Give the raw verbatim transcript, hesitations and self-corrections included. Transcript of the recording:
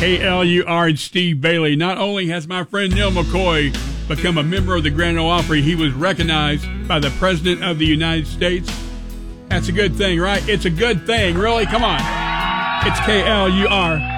K L U R and Steve Bailey. Not only has my friend Neil McCoy become a member of the Grand Ole Opry, he was recognized by the President of the United States. That's a good thing, right? It's a good thing. Really? Come on. It's K L U R.